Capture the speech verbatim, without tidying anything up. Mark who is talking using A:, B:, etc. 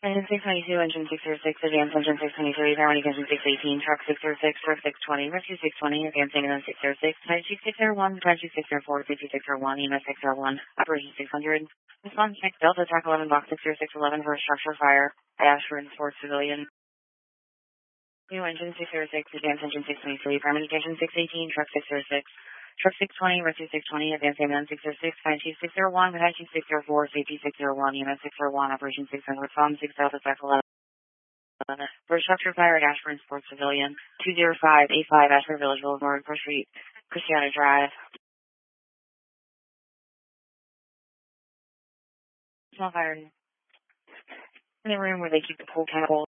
A: Engine six twenty-two, engine six oh six, advance engine six twenty-three, Harmonic engine six eighteen, truck six oh six, truck six twenty, rescue six twenty, advancing engine six oh six, Taiji six oh one, Taiji six oh four, safety six oh one, E M S six oh one, operation six hundred, response six, Delta track eleven, box six oh six eleven for structure fire, Ashford Sports Civilian. New engine six oh six, advance engine six twenty-three, Harmonic engine six eighteen, truck six oh six, truck six twenty, rescue six twenty, advancing engine six oh six, Taiji six oh one, Taiji six oh four, safety six oh one, E M S six oh one, operation six hundred, response six, Delta track eleven. For structure fire at Ashburn Sports Pavilion, two oh five eight five Ashburn Village Boulevard, First Street, Christiana Drive. Small fire in the room where they keep the pool chemical.